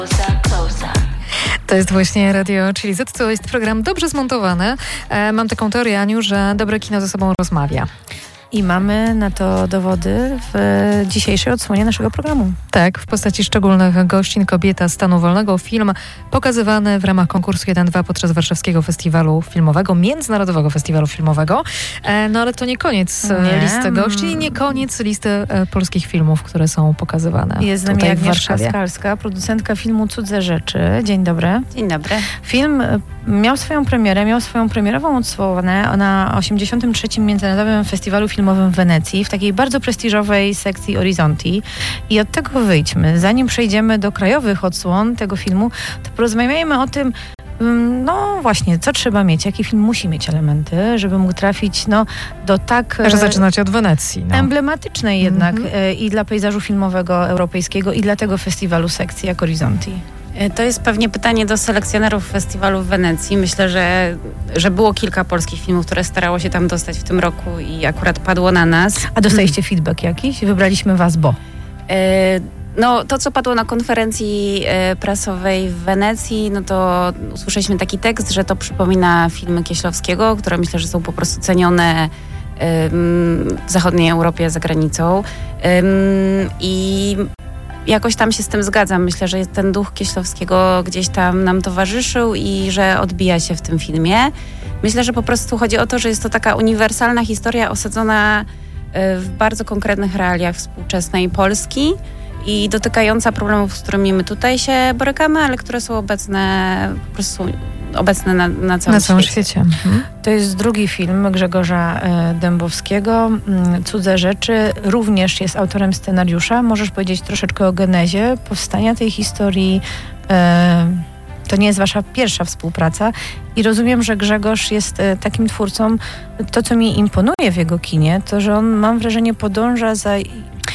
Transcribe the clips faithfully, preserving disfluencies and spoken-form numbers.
To jest właśnie Radio Chili Z, to jest program dobrze zmontowany. E, mam taką teorię, Aniu, że dobre kino ze sobą rozmawia. I mamy na to dowody w dzisiejszej odsłonie naszego programu. Tak, w postaci szczególnych gościn Kobieta stanu wolnego. Film pokazywany w ramach konkursu jeden dwa podczas Warszawskiego Festiwalu Filmowego, Międzynarodowego Festiwalu Filmowego. E, no ale to nie koniec nie. listy gości i nie koniec listy e, polskich filmów, które są pokazywane. Jest z nami Agnieszka Skalska, producentka filmu Cudze Rzeczy. Dzień dobry. Dzień dobry. Film miał swoją premierę, miał swoją premierową odsłonę na osiemdziesiątym trzecim Międzynarodowym Festiwalu Filmowym w Wenecji, w takiej bardzo prestiżowej sekcji Orizzonti. I od tego wyjdźmy. Zanim przejdziemy do krajowych odsłon tego filmu, to porozmawiajmy o tym, no właśnie, co trzeba mieć, jaki film musi mieć elementy, żeby mógł trafić no, do tak... Że zaczynacie od Wenecji. No. Emblematycznej jednak mm-hmm. i dla pejzażu filmowego europejskiego, i dla tego festiwalu sekcji jak Orizzonti. To jest pewnie pytanie do selekcjonerów festiwalu w Wenecji. Myślę, że, że było kilka polskich filmów, które starało się tam dostać w tym roku i akurat padło na nas. A dostaliście feedback jakiś? Wybraliśmy was, bo? No, to, co padło na konferencji prasowej w Wenecji, no to usłyszeliśmy taki tekst, że to przypomina filmy Kieślowskiego, które myślę, że są po prostu cenione w zachodniej Europie, za granicą. I jakoś tam się z tym zgadzam. Myślę, że ten duch Kieślowskiego gdzieś tam nam towarzyszył i że odbija się w tym filmie. Myślę, że po prostu chodzi o to, że jest to taka uniwersalna historia osadzona w bardzo konkretnych realiach współczesnej Polski i dotykająca problemów, z którymi my tutaj się borykamy, ale które są obecne po prostu obecne na, na całym, na całym świecie. świecie. Mhm. To jest drugi film Grzegorza e, Dębowskiego, Cudze Rzeczy. Również jest autorem scenariusza. Możesz powiedzieć troszeczkę o genezie powstania tej historii. E, to nie jest wasza pierwsza współpraca i rozumiem, że Grzegorz jest e, takim twórcą. To, co mi imponuje w jego kinie, to, że on, mam wrażenie, podąża za e,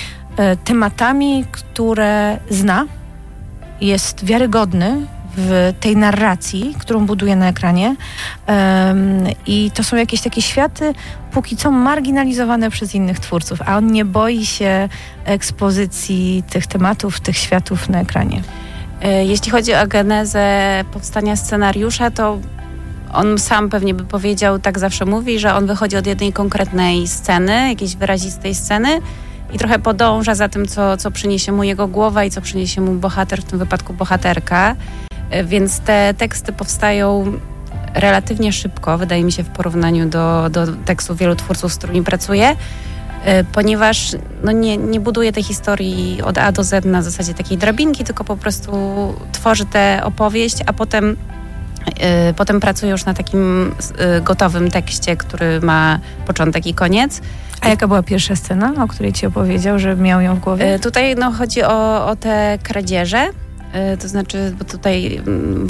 tematami, które zna. Jest wiarygodny w tej narracji, którą buduje na ekranie. Um, I to są jakieś takie światy póki co marginalizowane przez innych twórców, a on nie boi się ekspozycji tych tematów, tych światów na ekranie. Jeśli chodzi o genezę powstania scenariusza, to on sam pewnie by powiedział, tak zawsze mówi, że on wychodzi od jednej konkretnej sceny, jakiejś wyrazistej sceny i trochę podąża za tym, co, co przyniesie mu jego głowa i co przyniesie mu bohater, w tym wypadku bohaterka. Więc te teksty powstają relatywnie szybko, wydaje mi się, w porównaniu do, do tekstów wielu twórców, z którymi pracuję, ponieważ no nie, nie buduje tej historii od A do Z na zasadzie takiej drabinki, tylko po prostu tworzy tę opowieść, a potem, yy, potem pracuje już na takim yy, gotowym tekście, który ma początek i koniec. A jaka była pierwsza scena, o której ci opowiedział, że miał ją w głowie? Yy, tutaj no, chodzi o, o te kradzieże. To znaczy, bo tutaj y,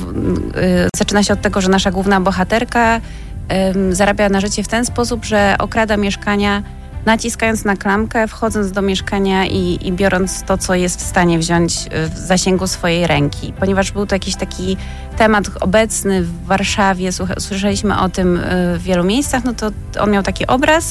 y, zaczyna się od tego, że nasza główna bohaterka y, zarabia na życie w ten sposób, że okrada mieszkania, naciskając na klamkę, wchodząc do mieszkania i, i biorąc to, co jest w stanie wziąć w zasięgu swojej ręki. Ponieważ był to jakiś taki temat obecny w Warszawie, słyszeliśmy o tym w wielu miejscach, no to on miał taki obraz. Y,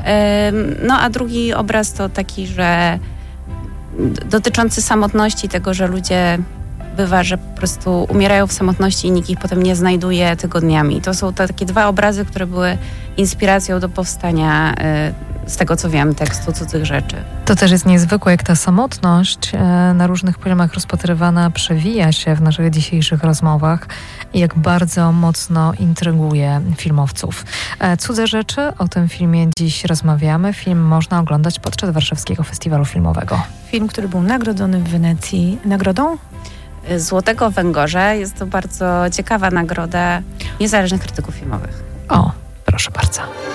no a drugi obraz to taki, że dotyczący samotności, tego, że ludzie bywa, że po prostu umierają w samotności i nikt ich potem nie znajduje tygodniami. To są te takie dwa obrazy, które były inspiracją do powstania, z tego co wiem, tekstu Cudzych Rzeczy. To też jest niezwykłe, jak ta samotność na różnych poziomach rozpatrywana przewija się w naszych dzisiejszych rozmowach i jak bardzo mocno intryguje filmowców. Cudze Rzeczy, o tym filmie dziś rozmawiamy. Film można oglądać podczas Warszawskiego Festiwalu Filmowego. Film, który był nagrodzony w Wenecji. Nagrodą? Złotego Węgorza. Jest to bardzo ciekawa nagroda niezależnych krytyków filmowych. O, proszę bardzo.